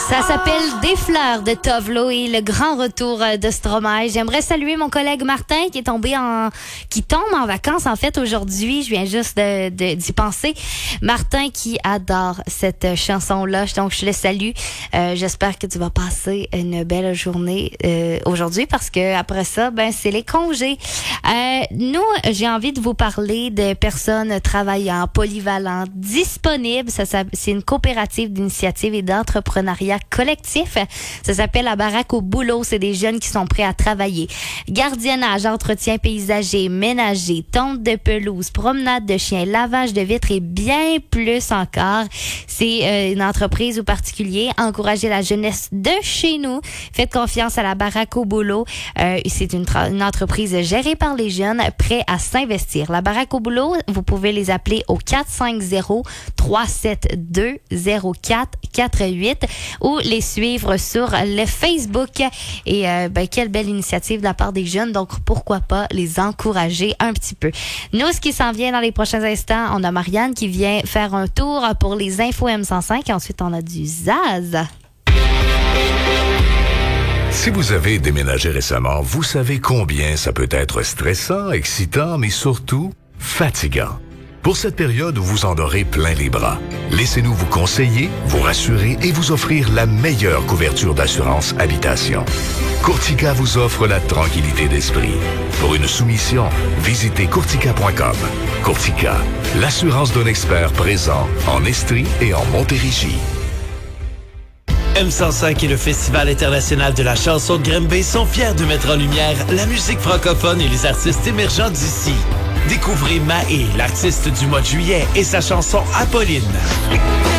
Ça s'appelle Des fleurs de Tovlo et le grand retour de Stromae. J'aimerais saluer mon collègue Martin qui tombe en vacances en fait aujourd'hui. Je viens juste d'y penser. Martin qui adore cette chanson-là, donc je le salue. J'espère que tu vas passer une belle journée aujourd'hui parce que après ça, c'est les congés. Nous, j'ai envie de vous parler de personnes travaillant, polyvalentes, disponibles. C'est une coopérative d'initiative et d'entrepreneuriat collectif. Ça s'appelle la baraque au boulot. C'est des jeunes qui sont prêts à travailler. Gardiennage, entretien paysager, ménager, tonte de pelouse, promenade de chiens, lavage de vitres et bien plus encore. C'est une entreprise ou particulier. Encouragez la jeunesse de chez nous. Faites confiance à la baraque au boulot. C'est une entreprise gérée par les jeunes prêts à s'investir. La baraque au boulot, vous pouvez les appeler au 450-372-0448 ou les suivre sur le Facebook. Et quelle belle initiative de la part des jeunes. Donc, pourquoi pas les encourager un petit peu. Nous, ce qui s'en vient dans les prochains instants, on a Marianne qui vient faire un tour pour les infos M105 et ensuite on a du Zaz. Si vous avez déménagé récemment, vous savez combien ça peut être stressant, excitant, mais surtout fatigant. Pour cette période, vous en aurez plein les bras. Laissez-nous vous conseiller, vous rassurer et vous offrir la meilleure couverture d'assurance habitation. Courtica vous offre la tranquillité d'esprit. Pour une soumission, visitez courtica.com. Courtica, l'assurance d'un expert présent en Estrie et en Montérégie. M105 et le Festival international de la chanson de Grimby sont fiers de mettre en lumière la musique francophone et les artistes émergents d'ici. Découvrez Mahé, l'artiste du mois de juillet, et sa chanson Apolline.